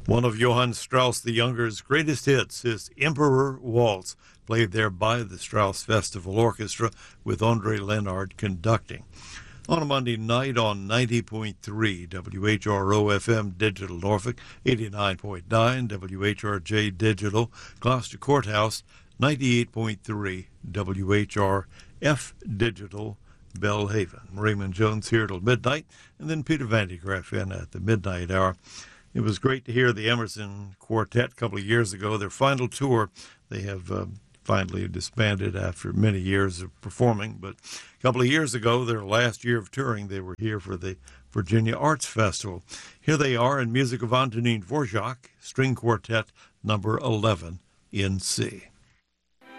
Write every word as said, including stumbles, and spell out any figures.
One of Johann Strauss the Younger's greatest hits is Emperor Waltz, played there by the Strauss Festival Orchestra with Andre Leonard conducting. On a Monday night on ninety point three W H R O F M Digital Norfolk, eighty-nine point nine W H R J Digital Gloucester Courthouse, ninety-eight point three W H R F Digital Bellhaven. Raymond Jones here till midnight, and then Peter Vandegraff in at the midnight hour. It was great to hear the Emerson Quartet a couple of years ago. Their final tour, they have uh, finally disbanded after many years of performing. But a couple of years ago, their last year of touring, they were here for the Virginia Arts Festival. Here they are in music of Antonin Dvorak, String Quartet number eleven in C.